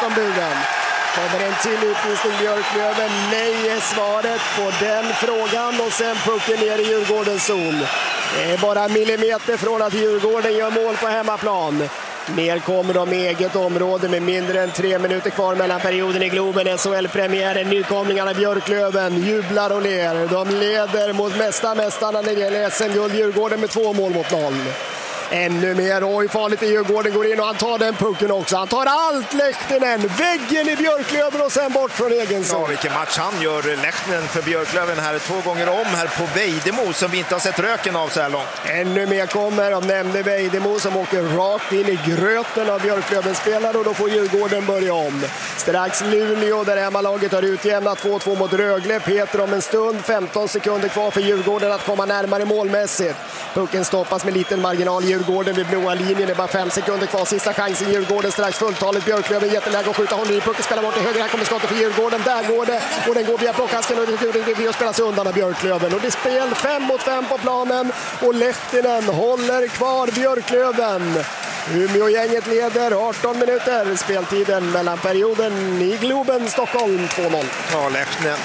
utomburen. Kommer en till utvisning Björklöven? Nej är svaret på den frågan och sen pucken ner i Djurgårdens zon. Det är bara millimeter från att Djurgården gör mål på hemmaplan. Mer kommer de i eget område med mindre än 3 minuter kvar mellan perioden i Globen. SHL-premiären, nykomlingarna Björklöven jublar och ler. De leder mot mästarna när det gäller SM-guld. Djurgården med 2 mål mot 0. Ännu mer, oj farligt i Djurgården går in och han tar den pucken också. Han tar allt Lehtinen, väggen i Björklöven och sen bort från egen zon. Ja, vilken match han gör, Lehtinen för Björklöven här 2 gånger om här på Vejdemo som vi inte har sett röken av så här långt. Ännu mer kommer, de nämnde Vejdemo som åker rakt in i gröten av Björklövens spelare och då får Djurgården börja om. Strax Luleå där hemmalaget har utjämnat 2-2 mot Rögle. Peter om en stund, 15 sekunder kvar för Djurgården att komma närmare målmässigt. Pucken stoppas med liten marginal. Djurgården vid blåa linjen, det är bara 5 sekunder kvar, sista chansen Djurgården strax fulltaligt, Björklöven jätteläge att skjuta, håller i pucken, spelar bort till höger, här kommer skottet för Djurgården, där går det och den går via plockhasken och det blir att spela sig undan av Björklöven och det är spel 5 mot 5 på planen och Lehtinen håller kvar Björklöven. Umeå-gänget leder 18 minuter, speltiden mellan perioden i Globen, Stockholm 2-0. Ja, Lehtinen.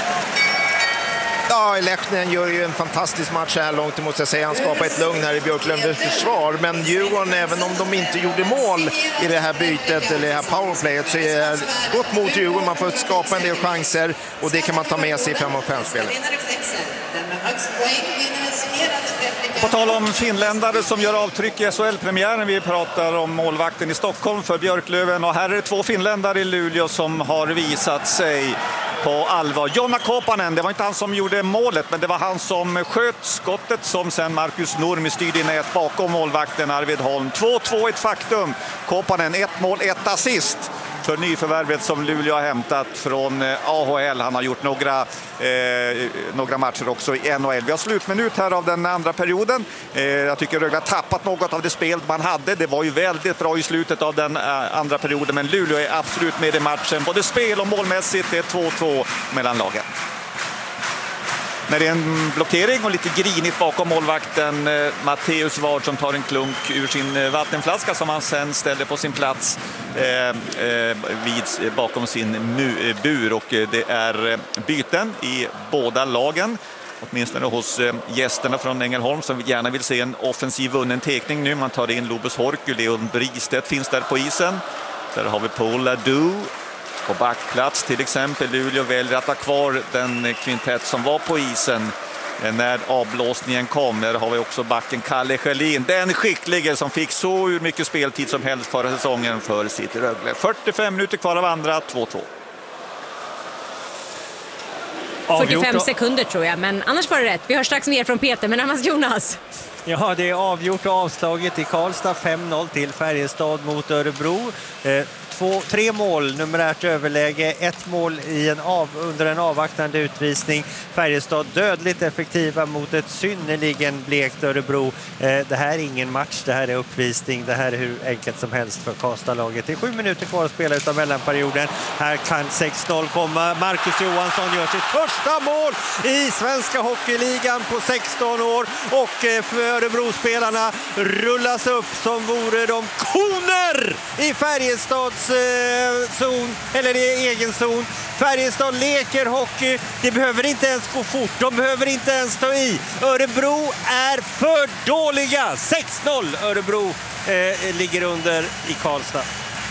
Ja, Lehtinen gör ju en fantastisk match här långt, måste jag säga. Han skapar ett lugn här i Björklövens försvar. Men Djurgården, även om de inte gjorde mål i det här bytet eller det här powerplayet, så är det gott mot Djurgården. Man får skapa en del chanser och det kan man ta med sig i 5-5-spelet. På tal om finländare som gör avtryck i SHL-premiären, vi pratar om målvakten i Stockholm för Björklöven och här är det 2 finländare i Luleå som har visat sig på allvar. Jonna Kopanen, det var inte han som gjorde målet, men det var han som sköt skottet som sen Marcus Nurmi styrde i nät bakom målvakten Arvid Holm. 2-2 ett faktum. Kopanen 1 mål, 1 assist för nyförvärvet som Luleå har hämtat från AHL. Han har gjort några matcher också i NHL. Vi har slutminut här av den andra perioden. Jag tycker Rögle har tappat något av det spel man hade. Det var ju väldigt bra i slutet av den andra perioden, men Luleå är absolut med i matchen. Både spel och målmässigt, det är 2-2 mellan lagen. När det är en blockering och lite grinigt bakom målvakten Matteus Ward som tar en klunk ur sin vattenflaska som han sen ställer på sin plats bakom sin bur. Och det är byten i båda lagen. Åtminstone hos gästerna från Ängelholm som gärna vill se en offensiv vunnen tekning nu. Man tar in Lobus Horky, Leon Bristedt finns där på isen. Där har vi Paul Ladou. På backplats till exempel Luleå väljer att ha kvar den kvintett som var på isen när avblåsningen kom. Där har vi också backen Kalle Schelin, den skicklige som fick så mycket speltid som helst förra säsongen för City Rögle. 45 minuter kvar av andra, 2-2. 45 sekunder tror jag, men annars var det rätt. Vi hör strax mer från Peter, men annars Jonas. Ja, det är avgjort och avslaget i Karlstad, 5-0 till Färjestad mot Örebro. 3 mål, numerärt överläge, 1 mål under en avvaktande utvisning. Färjestad dödligt effektiva mot ett synnerligen blekt Örebro. Det här är ingen match, det här är uppvisning. Det här är hur enkelt som helst för Karlstad-laget. Det är 7 minuter kvar att spela utav mellanperioden. Här kan 6-0 komma. Marcus Johansson gör sitt första mål i svenska hockeyligan på 16 år. Och för Örebro-spelarna rullas upp som vore de koner i Färjestads zon, eller i egen zon. Färjestad leker hockey. Det behöver inte ens gå fort. De behöver inte ens ta i. Örebro är för dåliga. 6-0 Örebro ligger under i Karlstad.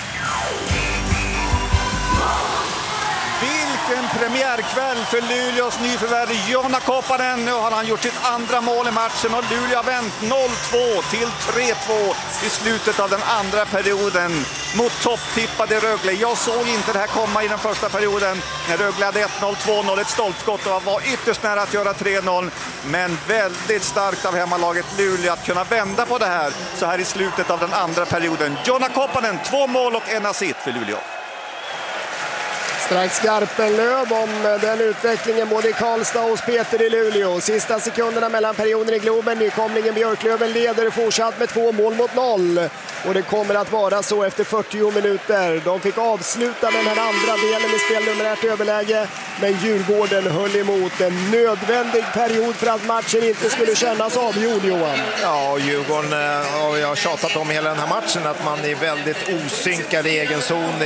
Vilken premiärkväll för Luleås nyförvärv Jonna Kopanen. Nu har han gjort sitt andra mål i matchen och Luleå har vänt 0-2 till 3-2 i slutet av den andra perioden mot topptippade Rögle. Jag såg inte det här komma i den första perioden när Rögle hade 1-0, 2-0, ett stolpskott och var ytterst nära att göra 3-0. Men väldigt starkt av hemmalaget Luleå att kunna vända på det här så här i slutet av den andra perioden. Jonna Kopanen, 2 mål och 1 assist för Luleå. Strax Garpenlöv om den utvecklingen både i Karlstad och hos Peter i Luleå. Sista sekunderna mellan perioden i Globen. Nykomlingen Björklöven leder fortsatt med 2 mål mot 0. Och det kommer att vara så efter 40 minuter. De fick avsluta den här andra delen i spelnumerärt överläge. Men Djurgården höll emot en nödvändig period för att matchen inte skulle kännas avgjord, Johan. Ja, Djurgården har jag tjatat om hela den här matchen att man är väldigt osynkad i egen zon.